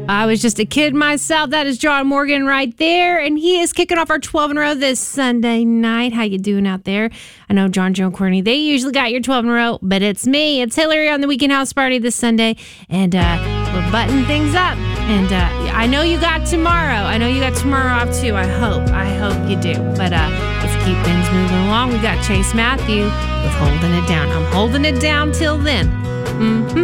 I was just a kid myself. That is John Morgan right there, and he is kicking off our 12 in a row this Sunday night. How you doing out there? I know John, Joe, and Courtney, they usually got your 12 in a row, but it's me. It's Hillary on the Weekend House Party this Sunday, and we're buttoning things up. And I know you got tomorrow. I know you got tomorrow off too. I hope you do. But let's keep things moving along. We got Chase Matthew with Holding It Down. I'm holding it down till then.